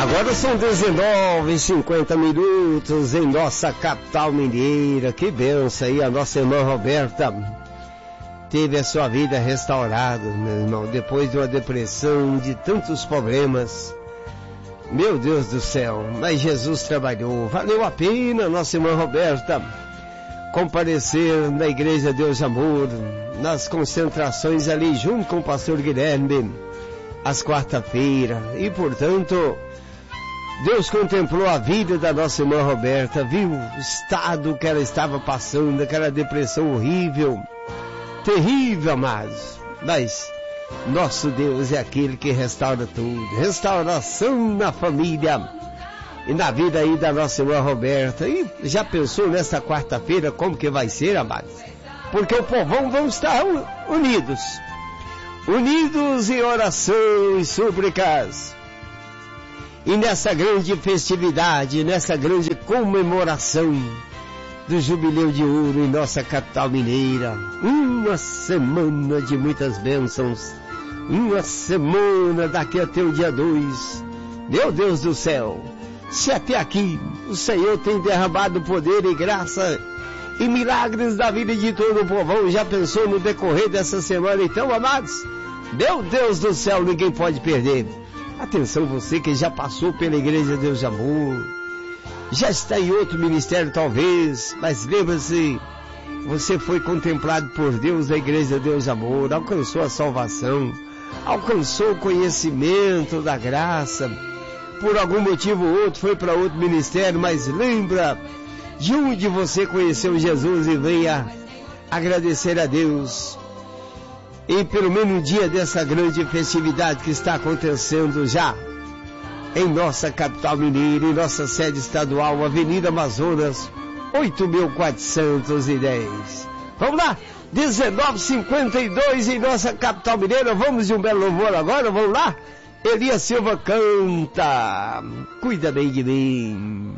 Agora são 19h50 em nossa capital mineira. Que benção aí, a nossa irmã Roberta teve a sua vida restaurada, meu irmão, depois de uma depressão, de tantos problemas. Meu Deus do céu, mas Jesus trabalhou, valeu a pena, nossa irmã Roberta, comparecer na Igreja Deus de Amor, nas concentrações ali junto com o pastor Guilherme, às quarta-feiras, e portanto, Deus contemplou a vida da nossa irmã Roberta, viu o estado que ela estava passando, aquela depressão horrível, terrível, amados, mas nosso Deus é aquele que restaura tudo, restauração na família e na vida aí da nossa irmã Roberta. E já pensou nessa quarta-feira como que vai ser, amados? Porque o povão vão estar unidos em oração e súplicas. E nessa grande festividade, nessa grande comemoração do Jubileu de Ouro em nossa capital mineira, uma semana de muitas bênçãos, uma semana daqui até o dia 2, meu Deus do céu, se até aqui o Senhor tem derramado poder e graça e milagres da vida de todo o povão, já pensou no decorrer dessa semana então, amados? Meu Deus do céu, ninguém pode perder. Atenção, você que já passou pela Igreja Deus de Amor, já está em outro ministério talvez, mas lembra-se, você foi contemplado por Deus na Igreja Deus de Amor, alcançou a salvação, alcançou o conhecimento da graça, por algum motivo ou outro foi para outro ministério, mas lembra de onde você conheceu Jesus e venha agradecer a Deus. E pelo menos um dia dessa grande festividade que está acontecendo já em nossa capital mineira, em nossa sede estadual, Avenida Amazonas, 8.410. Vamos lá, 19h52 em nossa capital mineira. Vamos de um belo louvor agora, vamos lá? Elias Silva canta, cuida bem de mim.